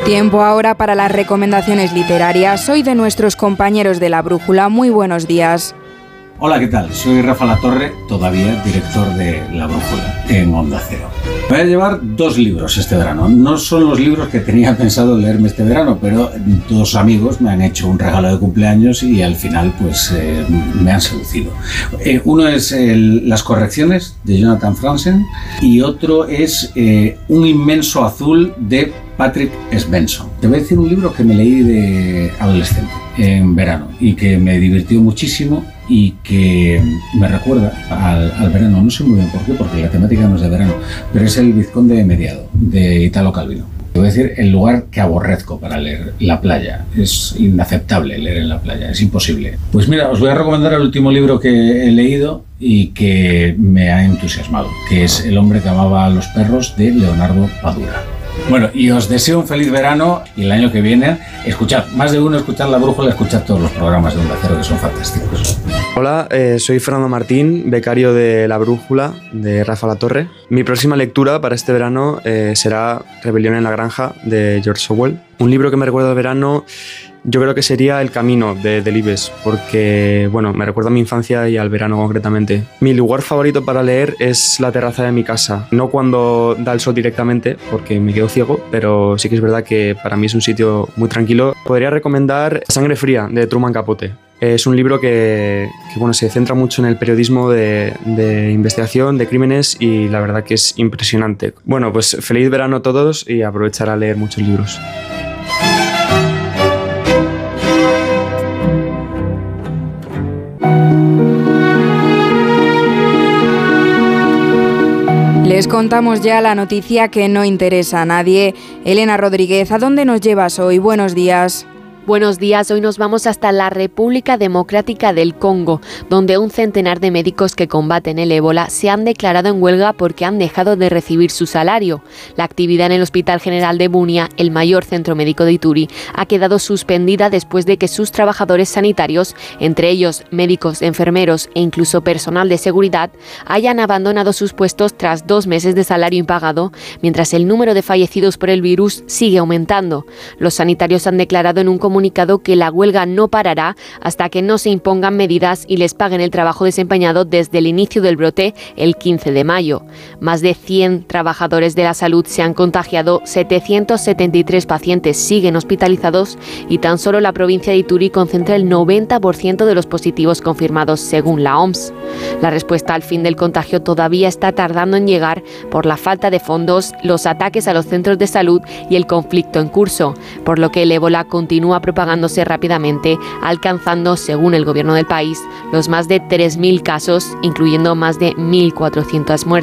Tiempo ahora para las recomendaciones literarias. Soy de nuestros compañeros de La Brújula. Muy buenos días. Hola, ¿qué tal? Soy Rafa Latorre, todavía director de La Brújula en Onda Cero. Voy a llevar 2 libros este verano. No son los libros que tenía pensado leerme este verano, pero 2 amigos me han hecho un regalo de cumpleaños y al final pues me han seducido. Uno es Las correcciones de Jonathan Franzen y otro es Un inmenso azul de Patrick Svensson. Te voy a decir un libro que me leí de adolescente en verano y que me divirtió muchísimo y que me recuerda al verano. No sé muy bien por qué, porque la temática no es de verano, pero es El Vizconde de Mediado, de Italo Calvino. Te voy a decir el lugar que aborrezco para leer, la playa. Es inaceptable leer en la playa, es imposible. Pues mira, os voy a recomendar el último libro que he leído y que me ha entusiasmado, que es El hombre que amaba a los perros, de Leonardo Padura. Bueno, y os deseo un feliz verano y el año que viene, escuchad, más de uno, escuchad La Brújula, escuchad todos los programas de Onda Cero que son fantásticos. Hola, soy Fernando Martín, becario de La Brújula, de Rafa Latorre. Mi próxima lectura para este verano será Rebelión en la granja, de George Orwell. Un libro que me recuerda al verano, yo creo que sería El camino, de Delibes, porque bueno, me recuerda a mi infancia y al verano concretamente. Mi lugar favorito para leer es la terraza de mi casa, no cuando da el sol directamente, porque me quedo ciego, pero sí que es verdad que para mí es un sitio muy tranquilo. Podría recomendar Sangre fría, de Truman Capote. Es un libro que bueno, se centra mucho en el periodismo de investigación, de crímenes, y la verdad que es impresionante. Bueno, pues feliz verano a todos y aprovechar a leer muchos libros. Les contamos ya la noticia que no interesa a nadie. Elena Rodríguez, ¿a dónde nos llevas hoy? Buenos días. Buenos días, hoy nos vamos hasta la República Democrática del Congo, donde un centenar de médicos que combaten el ébola se han declarado en huelga porque han dejado de recibir su salario. La actividad en el Hospital General de Bunia, el mayor centro médico de Ituri, ha quedado suspendida después de que sus trabajadores sanitarios, entre ellos médicos, enfermeros e incluso personal de seguridad, hayan abandonado sus puestos tras 2 meses de salario impagado, mientras el número de fallecidos por el virus sigue aumentando. Los sanitarios han declarado en un comunicado que la huelga no parará hasta que no se impongan medidas y les paguen el trabajo desempeñado desde el inicio del brote el 15 de mayo. Más de 100 trabajadores de la salud se han contagiado, 773 pacientes siguen hospitalizados y tan solo la provincia de Ituri concentra el 90% de los positivos confirmados según la OMS. La respuesta al fin del contagio todavía está tardando en llegar por la falta de fondos, los ataques a los centros de salud y el conflicto en curso, por lo que el ébola continúa propagándose rápidamente, alcanzando, según el gobierno del país, los más de 3.000 casos, incluyendo más de 1.400 muertes.